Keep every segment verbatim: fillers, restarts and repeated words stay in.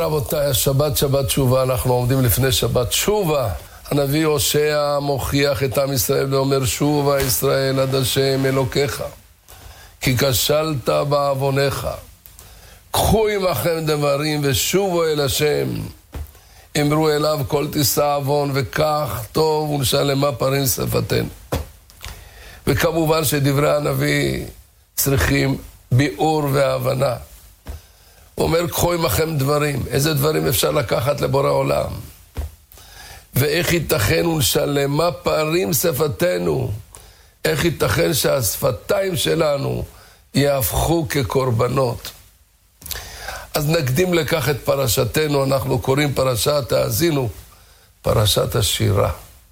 ורבותיי, השבת שבת תשובה, אנחנו עומדים לפני שבת תשובה. הנביא הושע מוכיח את עם ישראל ואומר, שובה ישראל עד השם אלוקיך, כי כשלת בעוונך. קחו עמכם דברים ושובו אל השם. אמרו אליו כל תישא עוון וכך טוב ונשלמה פרים שפתנו. וכמובן שדברי הנביא צריכים ביאור והבנה. הוא אומר, קחו עמכם דברים. איזה דברים אפשר לקחת לבורא עולם? ואיך ייתכן ונשלמה פרים שפתנו? איך ייתכן שהשפתיים שלנו יהפכו כקורבנות? אז נקדים לכך את פרשתנו, אנחנו קוראים פרשת האזינו, פרשת השירה.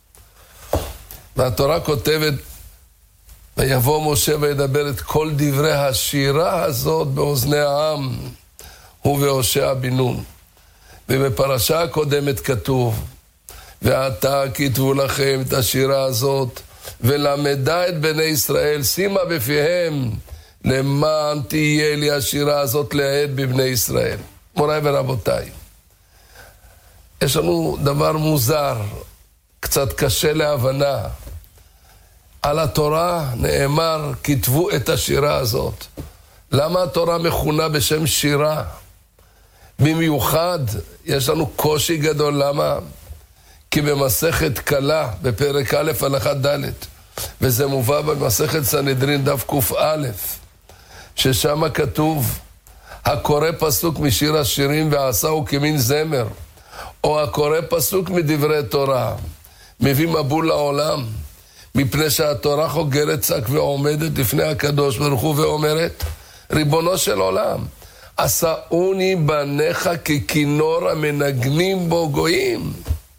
והתורה כותבת, ויבוא משה וידבר את כל דברי השירה הזאת באוזני העם, הוא והושע בן נון. ובפרשה הקודמת כתוב, ועתה כתבו לכם את השירה הזאת, ולמדה את בני ישראל, שימה בפיהם, למען תהיה לי השירה הזאת לעד בבני ישראל. מוריי ורבותיי, יש לנו דבר מוזר, קצת קשה להבנה. על התורה נאמר, כתבו את השירה הזאת. למה התורה מכונה בשם שירה? במיוחד יש לנו קושי גדול, למה? כי במסכת קלה, בפרק א' הלכה ד', וזה מובא במסכת סנהדרין דף ק"א, ששם כתוב, הקורא פסוק משיר השירים ועשהו כמין זמר, או הקורא פסוק מדברי תורה, מביא מבול לעולם, מפני שהתורה חוגרת צק ועומדת לפני הקדוש ברוך הוא ואומרת, ריבונו של עולם, עשאוני בניך ככינור המנגנים בו גויים.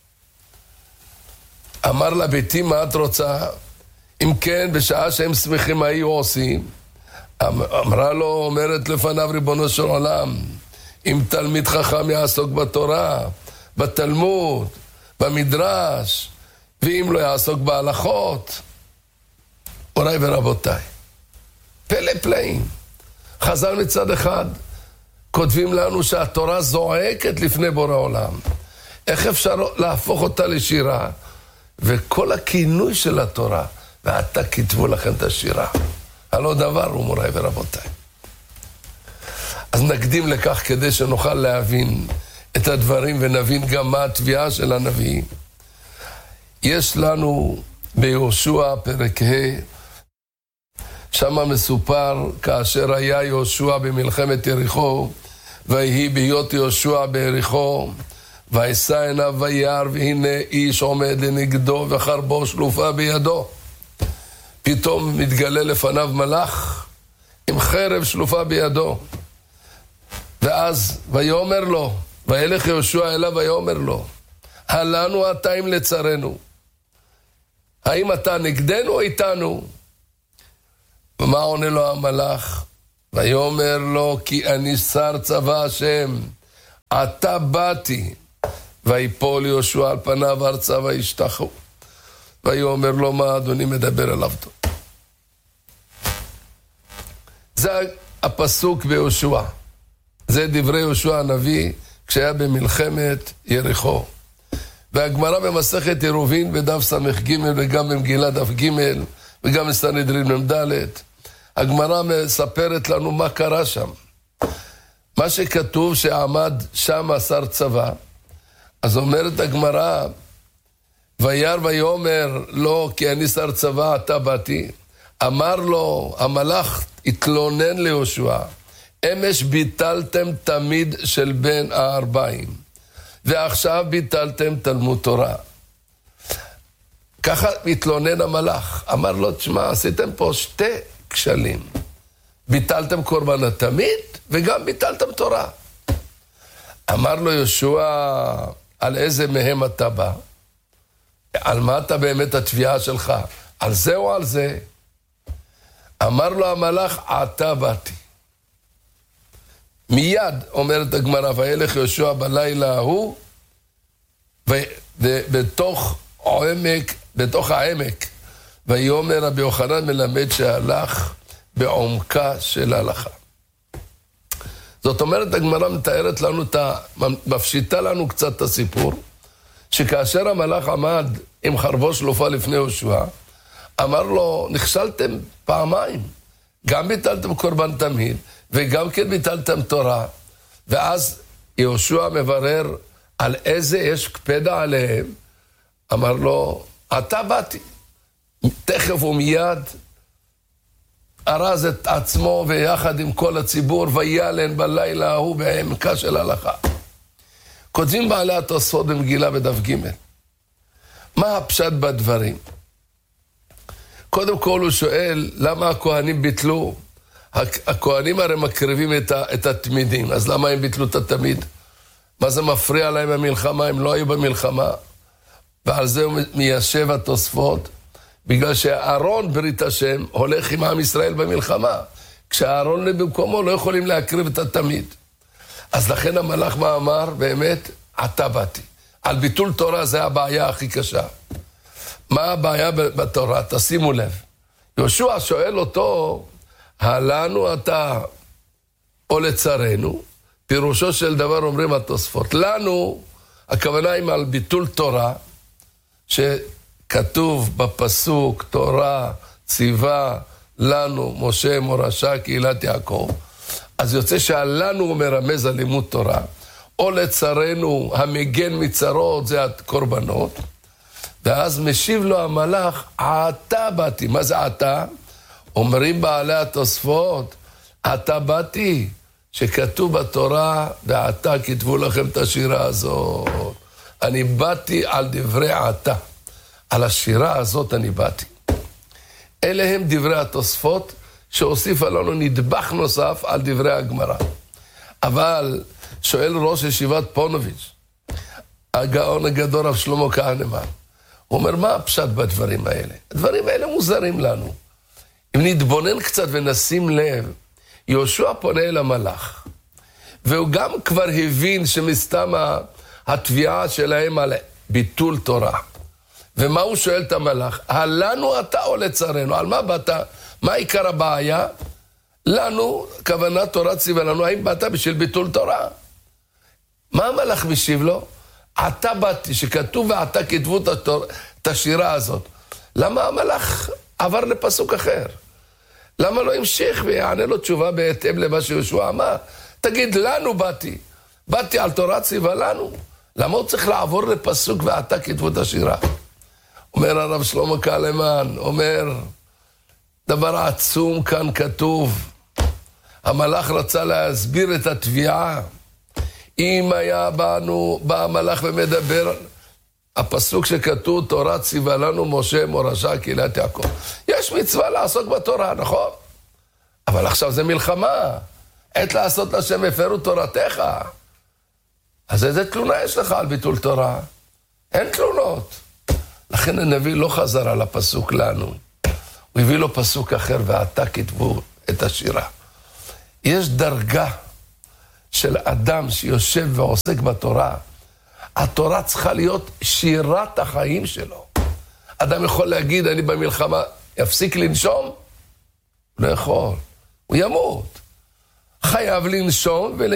אמר לה, ביתי, מה את רוצה? אם כן, בשעה שהם שמחים, מה היו עושים? אמרה לו, אומרת לפניו, ריבונו של עולם, אם תלמיד חכם יעסוק בתורה, בתלמוד, במדרש, ואם לא יעסוק בהלכות. מוריי ורבותיי, פלא פלאים. חז"ל מצד אחד כותבים לנו שהתורה זועקת לפני בורא עולם. איך אפשר להפוך אותה לשירה? וכל הכינוי של התורה, ועתה כתבו לכם את השירה. הלא דבר הוא, מוריי ורבותיי. אז נקדים לכך כדי שנוכל להבין את הדברים ונבין גם מה התביעה של הנביא. יש לנו ביהושע פרק ה', שם מסופר כאשר היה יהושע במלחמת יריחו, ויהי בהיות יהושע ביריחו, וישא עיניו וירא, והנה איש עומד לנגדו וחרבו שלופה בידו. פתאום מתגלה לפניו מלאך עם חרב שלופה בידו. ואז ויאמר לו, וילך יהושע אליו ויאמר לו, הלנו אתה אם לצרנו? האם אתה נגדנו או איתנו? ומה עונה לו המלאך? ויאמר לו, כי אני שר צבא השם, עתה באתי. ויפול יהושע על פניו ארצה וישתחו. ויאמר לו, מה אדוני מדבר אליו טוב? זה הפסוק ביהושע. זה דברי יהושע הנביא כשהיה במלחמת יריחו. והגמרא במסכת עירובין בדף ס"ג וגם במגילה דף ג' וגם בסנהדרין מ"ד, הגמרא מספרת לנו מה קרה שם. מה שכתוב שעמד שם שר צבא, אז אומרת הגמרא, וירא ויאמר לו, כי אני שר צבא, עתה באתי. אמר לו, המלאך התלונן ליהושע, אמש ביטלתם תמיד של בין הארבעים, ועכשיו ביטלתם תלמוד תורה. ככה מתלונן המלאך. אמר לו, תשמע, עשיתם פה שתי כשלים. ביטלתם קורבן התמיד, וגם ביטלתם תורה. אמר לו יהושע, על איזה מהם אתה בא? על מה אתה באמת התביעה שלך? על זה או על זה? אמר לו המלאך, עתה באתי. מיד, אומרת הגמרא, וילך יהושע בלילה ההוא, ובתוך עמק, בתוך העמק, ויאמר רבי יוחנן מלמד שהלך בעומקה של ההלכה. זאת אומרת, הגמרא מתארת לנו, את ה... מפשיטה לנו קצת את הסיפור, שכאשר המלאך עמד עם חרבו שלופה לפני יהושע, אמר לו, נכשלתם פעמיים, גם ביטלתם קורבן תמיד, וגם כן ביטלתם תורה, ואז יהושע מברר על איזה יש קפדה עליהם, אמר לו, אתה באתי, תכף ומיד, ארז את עצמו ויחד עם כל הציבור, וילן בלילה ההוא בעמקה של הלכה. כותבים בעלי התוספות במגילה בדף ג' מה הפשט בדברים? קודם כל הוא שואל, למה הכהנים ביטלו? הכהנים הרי מקריבים את, ה, את התמידים, אז למה הם ביטלו את התמיד? מה זה מפריע להם במלחמה? הם לא היו במלחמה. ועל זה הוא מיישב התוספות, בגלל שהארון ברית השם הולך עם עם ישראל במלחמה. כשהארון במקומו לא יכולים להקריב את התמיד. אז לכן המלאך מה אמר? באמת, אתה באתי. על ביטול תורה זה הבעיה הכי קשה. מה הבעיה בתורה? תשימו לב. יהושע שואל אותו, הלנו אתה או לצרינו? פירושו של דבר אומרים התוספות. לנו, הכוונה היא על ביטול תורה, שכתוב בפסוק, תורה ציווה לנו משה מורשה קהילת יעקב. אז יוצא שהלנו הוא מרמז על לימוד תורה, או לצרינו המגן מצרות, זה הקורבנות, ואז משיב לו המלאך, עתה באתי. מה זה עתה? אומרים בעלי התוספות, עתה באתי, שכתוב בתורה, ועתה כתבו לכם את השירה הזאת. אני באתי על דברי עתה. על השירה הזאת אני באתי. אלה הם דברי התוספות, שהוסיפה לנו נדבך נוסף על דברי הגמרא. אבל שואל ראש ישיבת פונוביץ', הגאון הגדול רב שלמה כהנמן, הוא אומר, מה הפשט בדברים האלה? הדברים האלה מוזרים לנו. אם נתבונן קצת ונשים לב, יהושע פונה אל המלאך, והוא גם כבר הבין שמסתם התביעה שלהם על ביטול תורה. ומה הוא שואל את המלאך? הלנו אתה או לצרינו? על מה באת? מה עיקר הבעיה? לנו, כוונה תורה ציווה לנו, האם באת בשביל ביטול תורה? מה המלאך משיב לו? עתה באתי, שכתוב ועתה כתבו את השירה הזאת. למה המלאך עבר לפסוק אחר? למה לא המשיך ויענה לו תשובה בהתאם למה שיהושע אמר? תגיד, לנו באתי. באתי על תורה ציווה לנו. למה הוא צריך לעבור לפסוק ועתה כתבו את השירה? אומר הרב שלמה כהנמן, אומר, דבר עצום כאן כתוב. המלאך רצה להסביר את התביעה. אם היה בנו, בא המלאך ומדבר, הפסוק שכתוב, תורה ציווה לנו משה מורשה קהילת יעקב. יש מצווה לעסוק בתורה, נכון? אבל עכשיו זה מלחמה. עת לעשות לשם הפרו תורתך. אז איזה תלונה יש לך על ביטול תורה? אין תלונות. לכן הנביא לא חזר על הפסוק לנו. הוא הביא לו פסוק אחר, ועתה כתבו את השירה. יש דרגה של אדם שיושב ועוסק בתורה. התורה צריכה להיות שירת החיים שלו. אדם יכול להגיד, אני במלחמה, יפסיק לנשום? הוא לא יכול. הוא ימות. חייב לנשום ול...